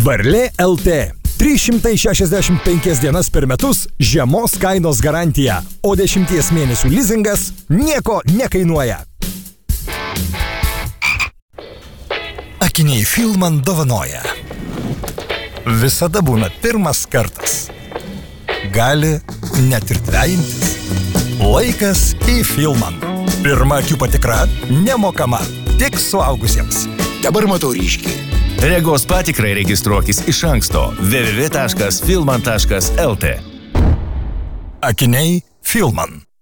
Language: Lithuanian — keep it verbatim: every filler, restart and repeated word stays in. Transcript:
Varlė L T. trys šimtai šešiasdešimt penkias dienas per metus žiemos kainos garantija, o dešimties mėnesių lizingas nieko nekainuoja. Akiniai Filman dovanoja. Visada būna pirmas kartas. Gali net ir dvejintis. Laikas į Filman. Pirma akių patikra nemokama, tik suaugusiems. Dabar matau ryškiai. Regos patikrai registruokis iš anksto w w w taškas filman taškas l t. Akiniai Filman.